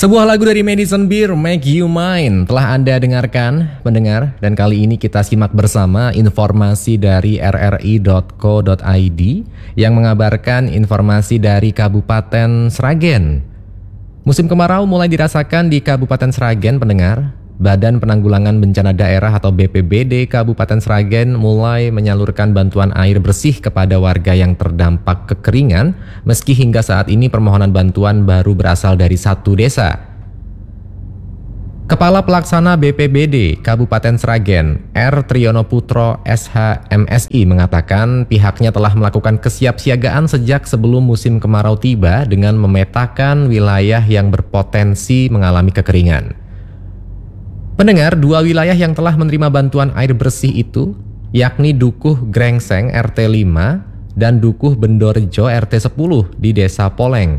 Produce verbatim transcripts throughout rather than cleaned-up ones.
Sebuah lagu dari Madison Beer, Make You Mine, telah Anda dengarkan, pendengar. Dan kali ini kita simak bersama informasi dari r r i dot co dot i d yang mengabarkan informasi dari Kabupaten Sragen. Musim kemarau mulai dirasakan di Kabupaten Sragen, pendengar. Badan Penanggulangan Bencana Daerah atau B P B D Kabupaten Sragen mulai menyalurkan bantuan air bersih kepada warga yang terdampak kekeringan, meski hingga saat ini permohonan bantuan baru berasal dari satu desa. Kepala Pelaksana B P B D Kabupaten Sragen, R. Triyono Putro S H M S I mengatakan pihaknya telah melakukan kesiapsiagaan sejak sebelum musim kemarau tiba dengan memetakan wilayah yang berpotensi mengalami kekeringan. Pendengar, dua wilayah yang telah menerima bantuan air bersih itu, yakni Dukuh Grengseng R T lima dan Dukuh Bendorejo R T sepuluh di Desa Poleng.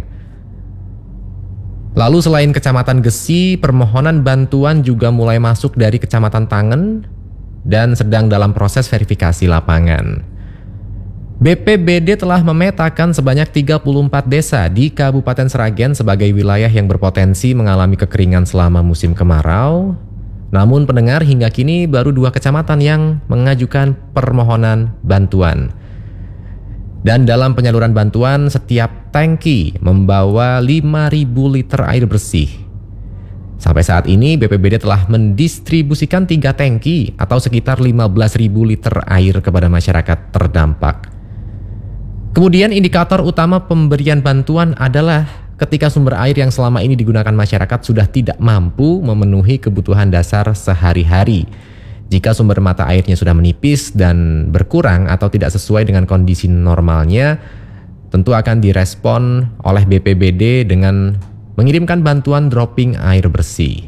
Lalu selain Kecamatan Gesi, permohonan bantuan juga mulai masuk dari Kecamatan Tangen dan sedang dalam proses verifikasi lapangan. B P B D telah memetakan sebanyak tiga puluh empat desa di Kabupaten Sragen sebagai wilayah yang berpotensi mengalami kekeringan selama musim kemarau. Namun pendengar, hingga kini baru dua kecamatan yang mengajukan permohonan bantuan. Dan dalam penyaluran bantuan, setiap tangki membawa lima ribu liter air bersih. Sampai saat ini B P B D telah mendistribusikan tiga tangki atau sekitar lima belas ribu liter air kepada masyarakat terdampak. Kemudian indikator utama pemberian bantuan adalah ketika sumber air yang selama ini digunakan masyarakat sudah tidak mampu memenuhi kebutuhan dasar sehari-hari. Jika sumber mata airnya sudah menipis dan berkurang atau tidak sesuai dengan kondisi normalnya, tentu akan direspon oleh B P B D dengan mengirimkan bantuan dropping air bersih.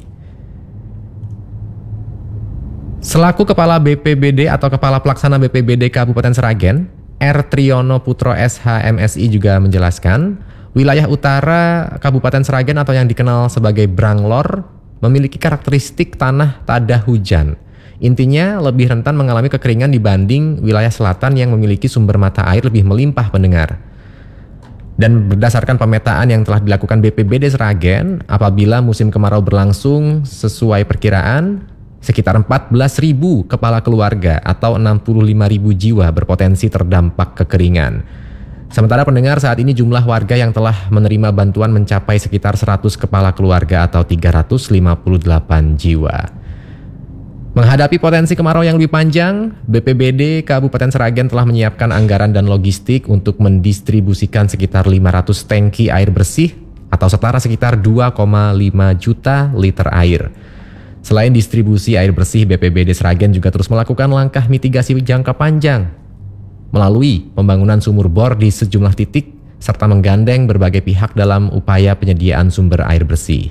Selaku Kepala B P B D atau Kepala Pelaksana B P B D Kabupaten Sragen, R. Triyono Putro S H M S I juga menjelaskan, wilayah utara Kabupaten Sragen atau yang dikenal sebagai Branglor memiliki karakteristik tanah tak ada hujan. Intinya lebih rentan mengalami kekeringan dibanding wilayah selatan yang memiliki sumber mata air lebih melimpah, pendengar. Dan berdasarkan pemetaan yang telah dilakukan B P B D Sragen, apabila musim kemarau berlangsung sesuai perkiraan, sekitar empat belas ribu kepala keluarga atau enam puluh lima ribu jiwa berpotensi terdampak kekeringan. Sementara pendengar, saat ini jumlah warga yang telah menerima bantuan mencapai sekitar seratus kepala keluarga atau tiga ratus lima puluh delapan jiwa. Menghadapi potensi kemarau yang lebih panjang, B P B D Kabupaten Sragen telah menyiapkan anggaran dan logistik untuk mendistribusikan sekitar lima ratus tangki air bersih atau setara sekitar dua koma lima juta liter air. Selain distribusi air bersih, B P B D Sragen juga terus melakukan langkah mitigasi jangka panjang melalui pembangunan sumur bor di sejumlah titik serta menggandeng berbagai pihak dalam upaya penyediaan sumber air bersih.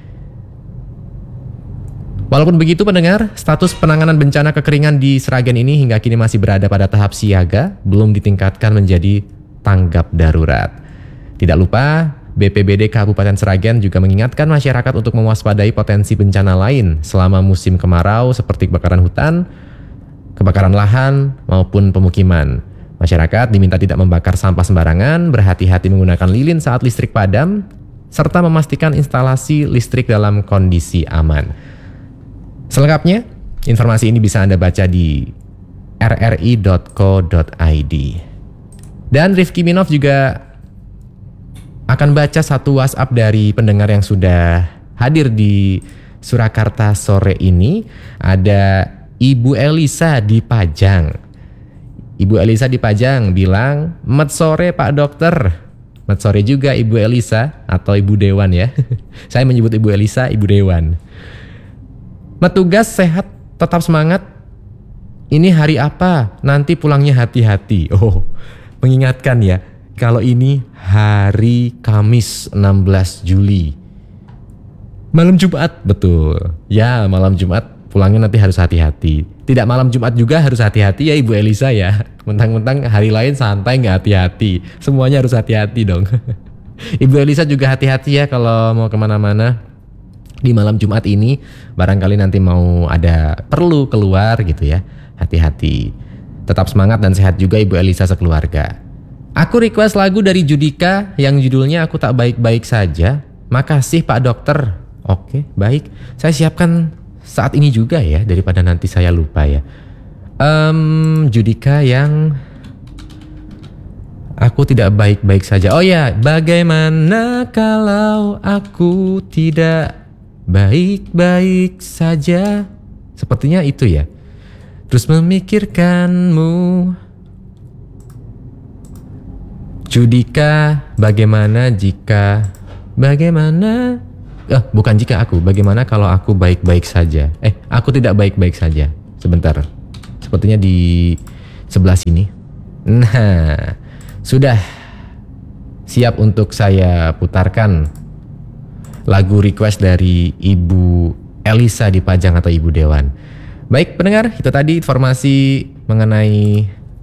Walaupun begitu pendengar, status penanganan bencana kekeringan di Sragen ini hingga kini masih berada pada tahap siaga, belum ditingkatkan menjadi tanggap darurat. Tidak lupa, B P B D Kabupaten Sragen juga mengingatkan masyarakat untuk mewaspadai potensi bencana lain selama musim kemarau seperti kebakaran hutan, kebakaran lahan, maupun pemukiman. Masyarakat diminta tidak membakar sampah sembarangan, berhati-hati menggunakan lilin saat listrik padam, serta memastikan instalasi listrik dalam kondisi aman. Selengkapnya, informasi ini bisa Anda baca di r r i dot co dot i d. Dan Rifki Minov juga akan baca satu WhatsApp dari pendengar yang sudah hadir di Surakarta sore ini. Ada Ibu Elisa di Pajang. Ibu Elisa di Pajang bilang, "Met sore Pak Dokter." Met sore juga Ibu Elisa atau Ibu Dewan ya. Saya menyebut Ibu Elisa Ibu Dewan. "Met tugas sehat, tetap semangat. Ini hari apa? Nanti pulangnya hati-hati." Oh, mengingatkan ya, kalau ini hari Kamis enam belas Juli. Malam Jumat, betul. Ya, malam Jumat. Pulangnya nanti harus hati-hati. Tidak malam Jumat juga harus hati-hati ya Ibu Elisa ya. Mentang-mentang hari lain santai nggak hati-hati. Semuanya harus hati-hati dong. Ibu Elisa juga hati-hati ya kalau mau kemana-mana di malam Jumat ini. Barangkali nanti mau ada perlu keluar gitu ya. Hati-hati. Tetap semangat dan sehat juga Ibu Elisa sekeluarga. Aku request lagu dari Judika yang judulnya Aku Tak Baik-Baik Saja. Makasih Pak Dokter. Oke, baik. Saya siapkan saat ini juga ya, daripada nanti saya lupa ya. Um, Judika yang aku tidak baik-baik saja. Oh ya, bagaimana kalau aku tidak baik-baik saja? Sepertinya itu ya. Terus memikirkanmu. Judika, bagaimana jika bagaimana eh bukan jika aku, bagaimana kalau aku baik-baik saja? Eh, aku tidak baik-baik saja. Sebentar. Sepertinya di sebelah sini. Nah, sudah siap untuk saya putarkan lagu request dari Ibu Elisa di Pajang atau Ibu Dewan. Baik pendengar, itu tadi informasi mengenai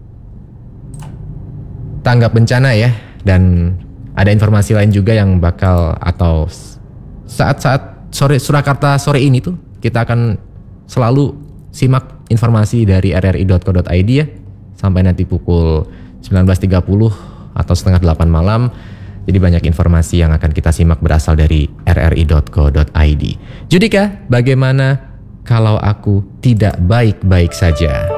tanggap bencana ya. Dan ada informasi lain juga yang bakal atau saat-saat sore Surakarta sore ini tuh kita akan selalu simak informasi dari r r i dot co dot i d ya. Sampai nanti pukul sembilan belas tiga puluh atau setengah delapan malam. Jadi banyak informasi yang akan kita simak berasal dari r r i dot co dot i d. Judika, bagaimana kalau aku tidak baik-baik saja?